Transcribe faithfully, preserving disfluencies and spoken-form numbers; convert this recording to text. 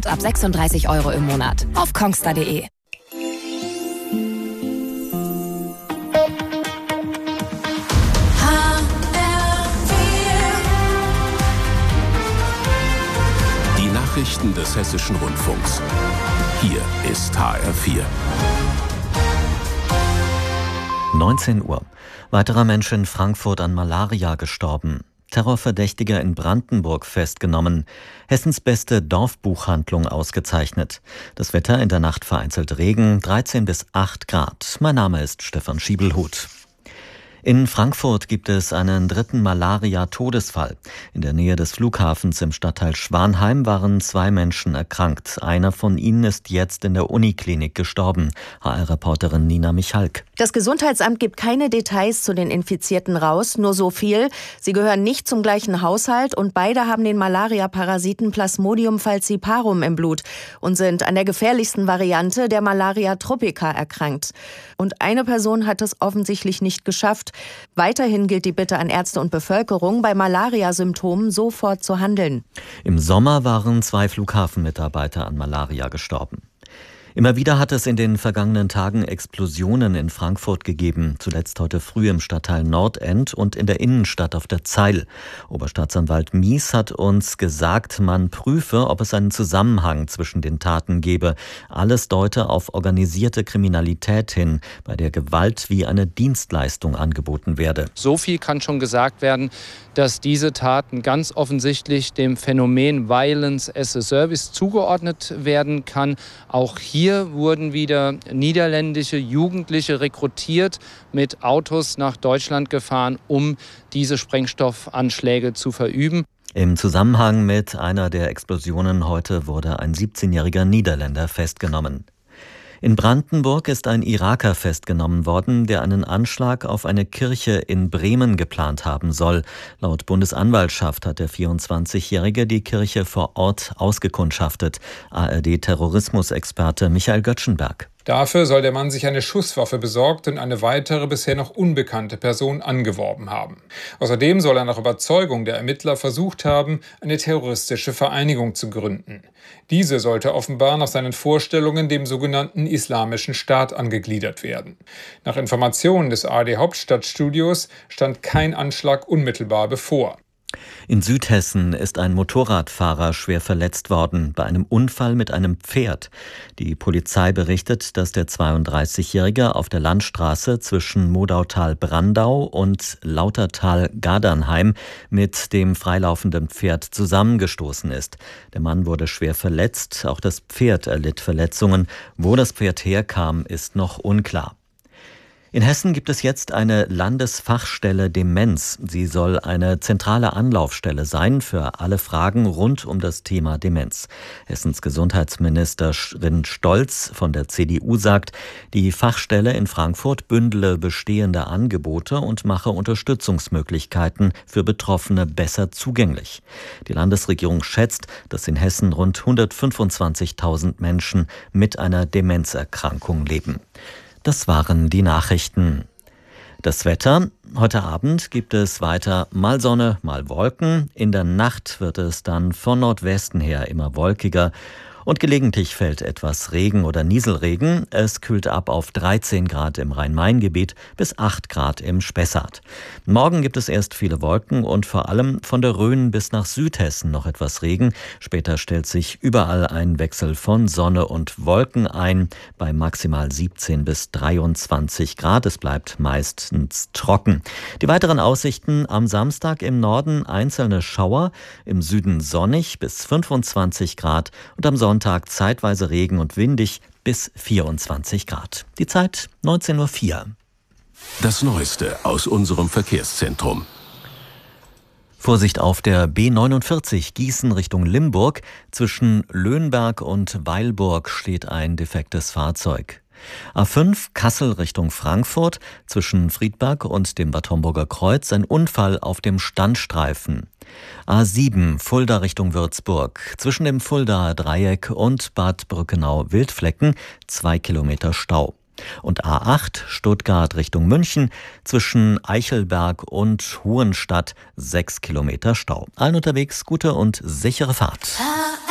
ab sechsunddreißig Euro im Monat. Auf kongstar punkt de. Die Nachrichten des Hessischen Rundfunks. Hier ist H R vier. neunzehn Uhr. Weiterer Mensch in Frankfurt an Malaria gestorben. Terrorverdächtiger in Brandenburg festgenommen. Hessens beste Dorfbuchhandlung ausgezeichnet. Das Wetter in der Nacht vereinzelt Regen, dreizehn bis acht Grad. Mein Name ist Stefan Schiebelhut. In Frankfurt gibt es einen dritten Malaria-Todesfall. In der Nähe des Flughafens im Stadtteil Schwanheim waren zwei Menschen erkrankt. Einer von ihnen ist jetzt in der Uniklinik gestorben. H R-Reporterin Nina Michalk. Das Gesundheitsamt gibt keine Details zu den Infizierten raus, nur so viel: Sie gehören nicht zum gleichen Haushalt und beide haben den Malaria-Parasiten Plasmodium falciparum im Blut und sind an der gefährlichsten Variante der Malaria tropica erkrankt. Und eine Person hat es offensichtlich nicht geschafft. Weiterhin gilt die Bitte an Ärzte und Bevölkerung, bei Malaria-Symptomen sofort zu handeln. Im Sommer waren zwei Flughafenmitarbeiter an Malaria gestorben. Immer wieder hat es in den vergangenen Tagen Explosionen in Frankfurt gegeben, zuletzt heute früh im Stadtteil Nordend und in der Innenstadt auf der Zeil. Oberstaatsanwalt Mies hat uns gesagt, man prüfe, ob es einen Zusammenhang zwischen den Taten gebe. Alles deute auf organisierte Kriminalität hin, bei der Gewalt wie eine Dienstleistung angeboten werde. So viel kann schon gesagt werden, dass diese Taten ganz offensichtlich dem Phänomen Violence as a Service zugeordnet werden kann. Auch hier Hier wurden wieder niederländische Jugendliche rekrutiert, mit Autos nach Deutschland gefahren, um diese Sprengstoffanschläge zu verüben. Im Zusammenhang mit einer der Explosionen heute wurde ein siebzehnjähriger Niederländer festgenommen. In Brandenburg ist ein Iraker festgenommen worden, der einen Anschlag auf eine Kirche in Bremen geplant haben soll. Laut Bundesanwaltschaft hat der vierundzwanzigjährige die Kirche vor Ort ausgekundschaftet. A R D-Terrorismusexperte Michael Göttschenberg. Dafür soll der Mann sich eine Schusswaffe besorgt und eine weitere, bisher noch unbekannte Person angeworben haben. Außerdem soll er nach Überzeugung der Ermittler versucht haben, eine terroristische Vereinigung zu gründen. Diese sollte offenbar nach seinen Vorstellungen dem sogenannten Islamischen Staat angegliedert werden. Nach Informationen des A R D-Hauptstadtstudios stand kein Anschlag unmittelbar bevor. In Südhessen ist ein Motorradfahrer schwer verletzt worden bei einem Unfall mit einem Pferd. Die Polizei berichtet, dass der zweiunddreißigjährige auf der Landstraße zwischen Modautal-Brandau und Lautertal-Gardernheim mit dem freilaufenden Pferd zusammengestoßen ist. Der Mann wurde schwer verletzt, auch das Pferd erlitt Verletzungen. Wo das Pferd herkam, ist noch unklar. In Hessen gibt es jetzt eine Landesfachstelle Demenz. Sie soll eine zentrale Anlaufstelle sein für alle Fragen rund um das Thema Demenz. Hessens Gesundheitsministerin Stolz von der C D U sagt, die Fachstelle in Frankfurt bündele bestehende Angebote und mache Unterstützungsmöglichkeiten für Betroffene besser zugänglich. Die Landesregierung schätzt, dass in Hessen rund hundertfünfundzwanzigtausend Menschen mit einer Demenzerkrankung leben. Das waren die Nachrichten. Das Wetter. Heute Abend gibt es weiter mal Sonne, mal Wolken. In der Nacht wird es dann von Nordwesten her immer wolkiger. Und gelegentlich fällt etwas Regen oder Nieselregen. Es kühlt ab auf dreizehn Grad im Rhein-Main-Gebiet bis acht Grad im Spessart. Morgen gibt es erst viele Wolken und vor allem von der Rhön bis nach Südhessen noch etwas Regen. Später stellt sich überall ein Wechsel von Sonne und Wolken ein, bei maximal siebzehn bis dreiundzwanzig Grad. Es bleibt meistens trocken. Die weiteren Aussichten: am Samstag im Norden einzelne Schauer, im Süden sonnig bis fünfundzwanzig Grad und am Sonntag Sonntag zeitweise Regen und windig bis vierundzwanzig Grad. Die Zeit neunzehn Uhr vier. Das Neueste aus unserem Verkehrszentrum. Vorsicht auf der B neunundvierzig Gießen Richtung Limburg. Zwischen Löhnberg und Weilburg steht ein defektes Fahrzeug. A fünf Kassel Richtung Frankfurt, zwischen Friedberg und dem Bad Homburger Kreuz ein Unfall auf dem Standstreifen. A sieben Fulda Richtung Würzburg, zwischen dem Fuldaer Dreieck und Bad Brückenau-Wildflecken zwei Kilometer Stau. Und A acht Stuttgart Richtung München, zwischen Eichelberg und Hohenstadt sechs Kilometer Stau. Allen unterwegs gute und sichere Fahrt.